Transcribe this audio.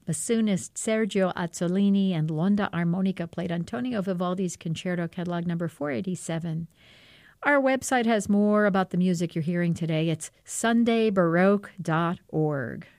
bassoonist Sergio Azzolini and l'onda armonica played Antonio Vivaldi's Concerto Catalog number 487. Our website has more about the music you're hearing today. It's sundaybaroque.org.